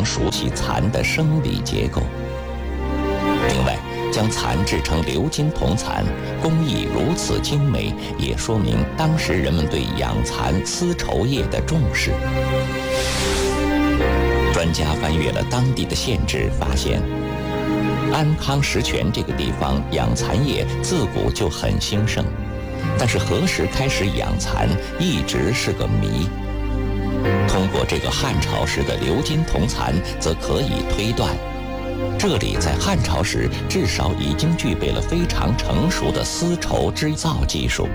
常熟悉蚕的生理结构。另外，将蚕制成鎏金铜蚕，工艺如此精美，也说明当时人们对养蚕丝绸业的重视。专家翻阅了当地的县志，发现安康石泉这个地方养蚕业自古就很兴盛，但是何时开始养蚕一直是个谜。通过这个汉朝时的鎏金铜蚕，则可以推断，这里在汉朝时至少已经具备了非常成熟的丝绸织造技术。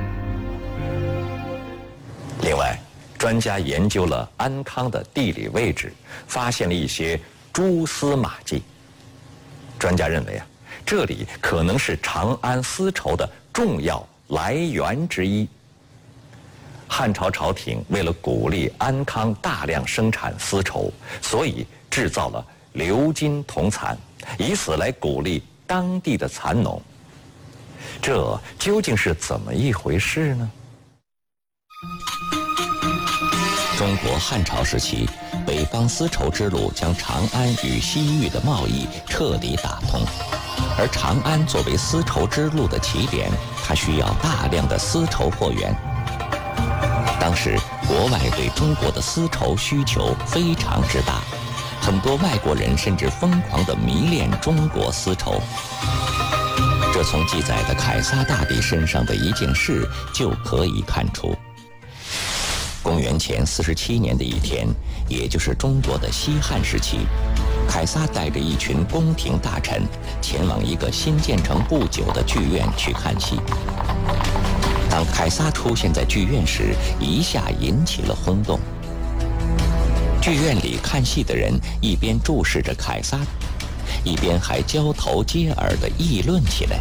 另外，专家研究了安康的地理位置，发现了一些蛛丝马迹。专家认为这里可能是长安丝绸的重要来源之一。汉朝朝廷为了鼓励安康大量生产丝绸，所以制造了鎏金铜蚕，以此来鼓励当地的蚕农。这究竟是怎么一回事呢？中国汉朝时期，北方丝绸之路将长安与西域的贸易彻底打通，而长安作为丝绸之路的起点，它需要大量的丝绸货源。当时国外对中国的丝绸需求非常之大，很多外国人甚至疯狂地迷恋中国丝绸。这从记载的凯撒大帝身上的一件事就可以看出。公元前47年的一天，也就是中国的西汉时期，凯撒带着一群宫廷大臣前往一个新建成不久的剧院去看戏。当凯撒出现在剧院时，一下引起了轰动。剧院里看戏的人一边注视着凯撒，一边还交头接耳地议论起来。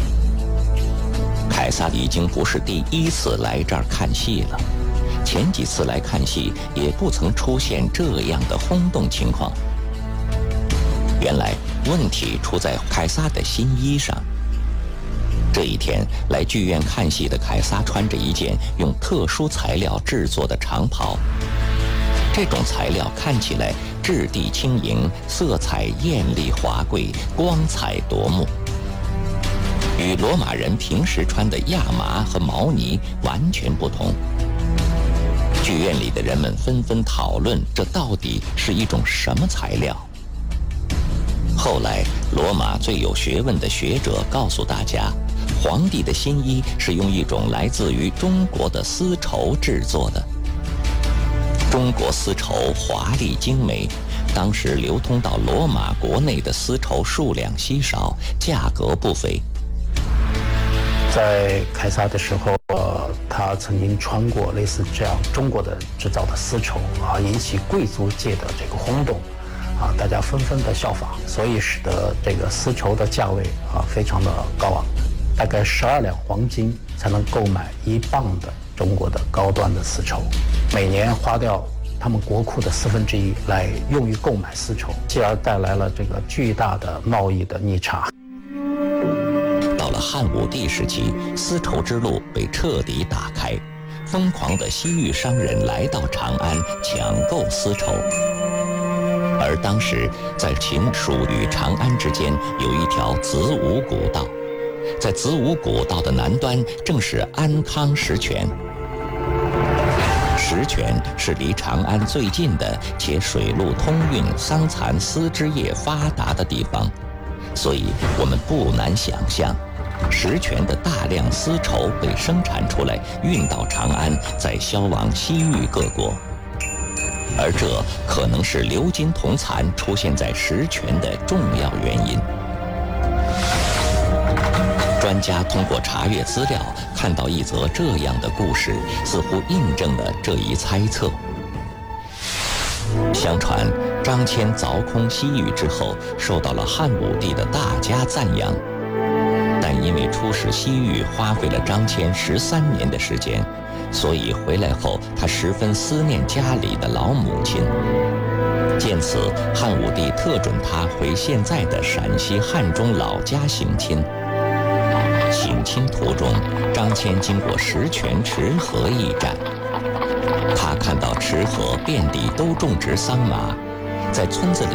凯撒已经不是第一次来这儿看戏了，前几次来看戏也不曾出现这样的轰动情况。原来问题出在凯撒的新衣上。这一天来剧院看戏的凯撒穿着一件用特殊材料制作的长袍，这种材料看起来质地轻盈，色彩艳丽华贵，光彩夺目，与罗马人平时穿的亚麻和毛呢完全不同。剧院里的人们纷纷讨论，这到底是一种什么材料？后来，罗马最有学问的学者告诉大家，皇帝的新衣是用一种来自于中国的丝绸制作的。中国丝绸华丽精美，当时流通到罗马国内的丝绸数量稀少，价格不菲。 在凯撒的时候，他曾经穿过类似这样中国的制造的丝绸引起贵族界的这个轰动大家纷纷的效仿，所以使得这个丝绸的价位非常的高昂，大概12两黄金才能购买1磅的中国的高端的丝绸，每年花掉他们国库的1/4来用于购买丝绸，继而带来了这个巨大的贸易的逆差。 到了汉武帝时期，丝绸之路被彻底打开，疯狂的西域商人来到长安抢购丝绸。而当时在秦蜀与长安之间有一条子午古道，在子午古道的南端正是安康石泉。石泉是离长安最近的且水路通运、桑蚕丝织业发达的地方，所以我们不难想象，石泉的大量丝绸被生产出来，运到长安，再销往西域各国。而这可能是鎏金铜蚕出现在石泉的重要原因。专家通过查阅资料，看到一则这样的故事，似乎印证了这一猜测。相传张骞凿空西域之后，受到了汉武帝的大加赞扬，但因为出使西域花费了张骞13年的时间，所以回来后他十分思念家里的老母亲。见此，汉武帝特准他回现在的陕西汉中老家省亲。省亲途中，张骞经过石泉池河驿站，他看到池河遍地都种植桑麻，在村子里